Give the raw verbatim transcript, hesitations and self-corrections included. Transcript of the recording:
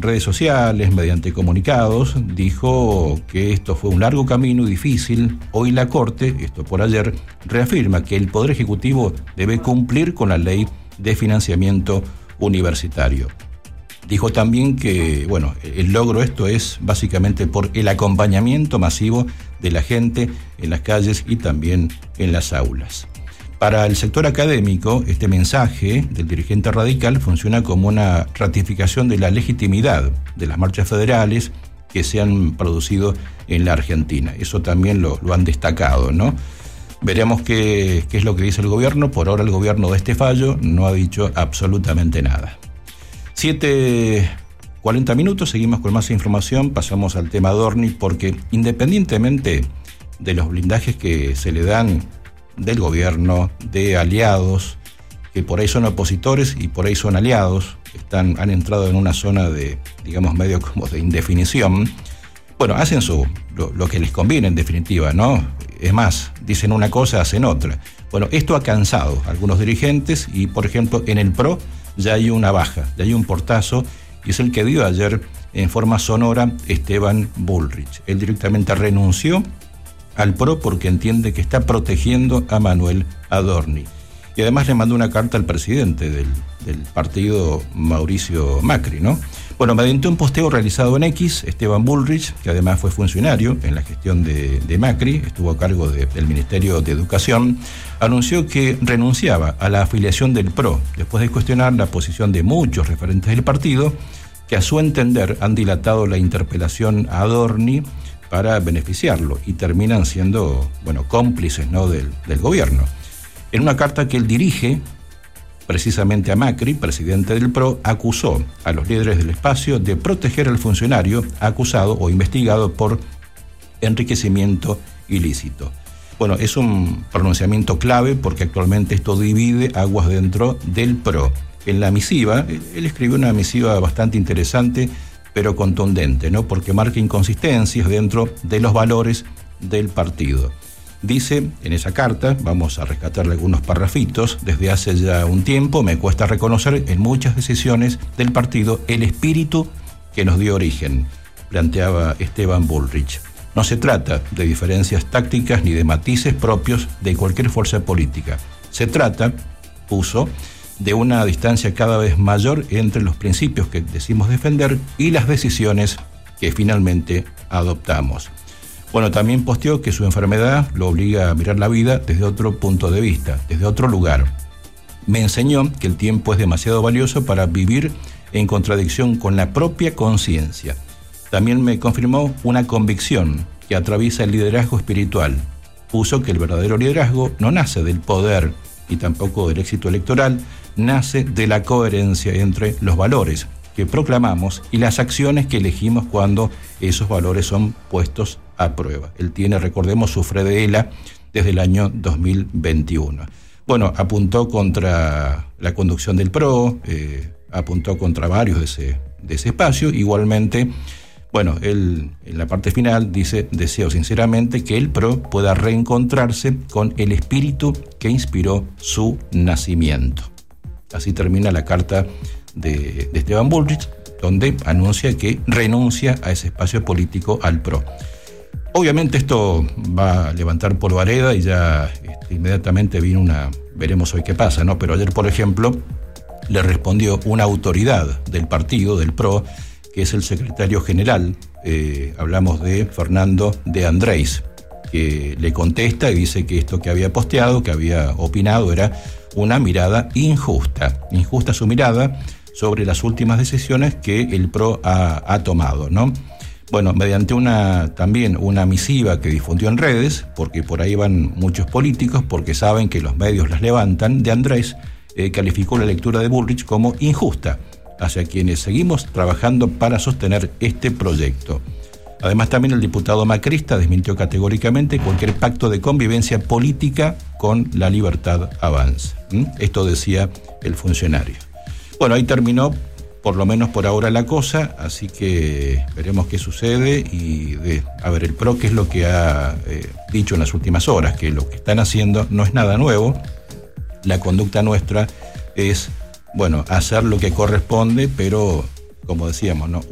redes sociales, mediante comunicados, dijo que esto fue un largo camino y difícil. Hoy la Corte, esto por ayer, reafirma que el Poder Ejecutivo debe cumplir con la ley de financiamiento universitario. Dijo también que, bueno, el logro esto es básicamente por el acompañamiento masivo de la gente en las calles y también en las aulas. Para el sector académico, este mensaje del dirigente radical funciona como una ratificación de la legitimidad de las marchas federales que se han producido en la Argentina. Eso también lo, lo han destacado, ¿no? Veremos qué, qué es lo que dice el gobierno. Por ahora el gobierno de este fallo no ha dicho absolutamente nada. siete cuarenta minutos, seguimos con más información, pasamos al tema Adorni, porque independientemente de los blindajes que se le dan del gobierno, de aliados, que por ahí son opositores y por ahí son aliados, están, han entrado en una zona de, digamos, medio como de indefinición. Bueno, hacen su, lo, lo que les conviene en definitiva, ¿no? Es más, dicen una cosa, hacen otra. Bueno, esto ha cansado a algunos dirigentes y, por ejemplo, en el P R O ya hay una baja, ya hay un portazo, y es el que dio ayer en forma sonora Esteban Bullrich. Él directamente renunció al P R O porque entiende que está protegiendo a Manuel Adorni. Y además le mandó una carta al presidente del, del partido, Mauricio Macri, ¿no? Bueno, mediante un posteo realizado en X, Esteban Bullrich, que además fue funcionario en la gestión de, de Macri, estuvo a cargo de, del Ministerio de Educación, anunció que renunciaba a la afiliación del P R O, después de cuestionar la posición de muchos referentes del partido, que a su entender han dilatado la interpelación a Adorni para beneficiarlo y terminan siendo, bueno, cómplices, ¿no?, del, del gobierno. En una carta que él dirige precisamente a Macri, presidente del P R O, acusó a los líderes del espacio de proteger al funcionario acusado o investigado por enriquecimiento ilícito. Bueno, es un pronunciamiento clave porque actualmente esto divide aguas dentro del P R O. En la misiva, él escribió una misiva bastante interesante, pero contundente, ¿no?, porque marca inconsistencias dentro de los valores del partido. Dice en esa carta, vamos a rescatarle algunos parrafitos, desde hace ya un tiempo me cuesta reconocer en muchas decisiones del partido el espíritu que nos dio origen, planteaba Esteban Bullrich. No se trata de diferencias tácticas ni de matices propios de cualquier fuerza política. Se trata, puso, de una distancia cada vez mayor entre los principios que decimos defender y las decisiones que finalmente adoptamos. Bueno, también posteó que su enfermedad lo obliga a mirar la vida desde otro punto de vista, desde otro lugar. Me enseñó que el tiempo es demasiado valioso para vivir en contradicción con la propia conciencia. También me confirmó una convicción que atraviesa el liderazgo espiritual. Puso que el verdadero liderazgo no nace del poder y tampoco del éxito electoral, nace de la coherencia entre los valores que proclamamos y las acciones que elegimos cuando esos valores son puestos a prueba. Él tiene, recordemos, sufre de ELA desde el año dos mil veintiuno. Bueno, apuntó contra la conducción del P R O, eh, apuntó contra varios de ese, de ese espacio. Igualmente, bueno, él en la parte final dice, deseo sinceramente que el P R O pueda reencontrarse con el espíritu que inspiró su nacimiento. Así termina la carta de, de Esteban Bullrich, donde anuncia que renuncia a ese espacio político al P R O. Obviamente esto va a levantar polvareda y ya este, inmediatamente viene una, veremos hoy qué pasa, ¿no? Pero ayer, por ejemplo, le respondió una autoridad del partido, del P R O, que es el secretario general, eh, hablamos de Fernando de Andrés, que le contesta y dice que esto que había posteado, que había opinado, era una mirada injusta, injusta su mirada sobre las últimas decisiones que el P R O ha, ha tomado, ¿no? Bueno, mediante una también una misiva que difundió en redes, porque por ahí van muchos políticos, porque saben que los medios las levantan, de Andrés eh, calificó la lectura de Bullrich como injusta hacia quienes seguimos trabajando para sostener este proyecto. Además, también el diputado macrista desmintió categóricamente cualquier pacto de convivencia política con La Libertad Avanza. ¿Mm? Esto decía el funcionario. Bueno, ahí terminó, por lo menos por ahora, la cosa, así que veremos qué sucede y, de, a ver, el P R O, qué es lo que ha eh, dicho en las últimas horas, que lo que están haciendo no es nada nuevo. La conducta nuestra es, bueno, hacer lo que corresponde, pero, como decíamos, ¿no?